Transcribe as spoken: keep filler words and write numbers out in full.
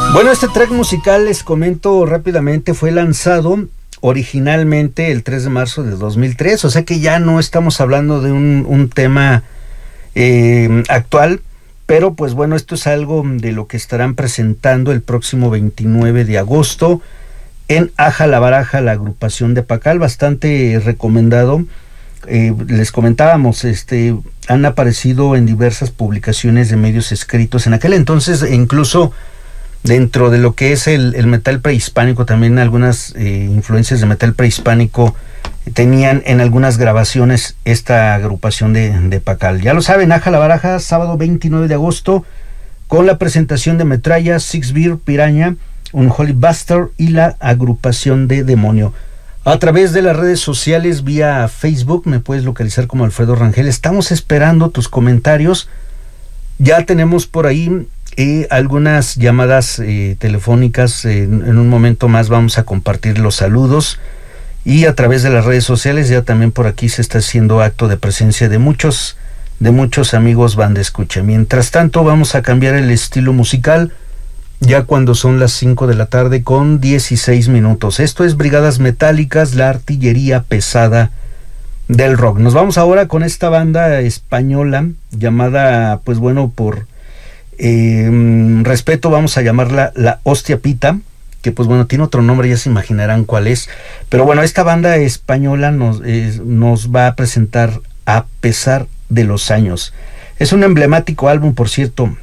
Bueno, este track musical, les comento rápidamente, fue lanzado originalmente el tres de marzo de dos mil tres, o sea que ya no estamos hablando de un, un tema eh, actual, pero pues bueno, esto es algo de lo que estarán presentando el próximo veintinueve de agosto en Aja la Baraja, la agrupación de Pacal, bastante recomendado. Eh, les comentábamos, este, han aparecido en diversas publicaciones de medios escritos en aquel entonces, e incluso dentro de lo que es el, el metal prehispánico, también algunas eh, influencias de metal prehispánico tenían en algunas grabaciones esta agrupación de, de Pacal. Ya lo saben, Aja la Baraja, sábado veintinueve de agosto, con la presentación de Metralla, Six Beer, Piraña, un Holy Bastard y la agrupación de Demonio. A través de las redes sociales, vía Facebook, me puedes localizar como Alfredo Rangel. Estamos esperando tus comentarios. Ya tenemos por ahí eh, algunas llamadas eh, telefónicas. Eh, en un momento más vamos a compartir los saludos. Y a través de las redes sociales, ya también por aquí se está haciendo acto de presencia de muchos, de muchos amigos banda escucha. Mientras tanto, vamos a cambiar el estilo musical, ya cuando son las cinco de la tarde con dieciséis minutos. Esto es Brigadas Metálicas, la artillería pesada del rock. Nos vamos ahora con esta banda española llamada, pues bueno, por eh, respeto vamos a llamarla La Hostia Pita, que pues bueno, tiene otro nombre, ya se imaginarán cuál es. Pero bueno, esta banda española nos, eh, nos va a presentar A Pesar de los Años. Es un emblemático álbum, por cierto,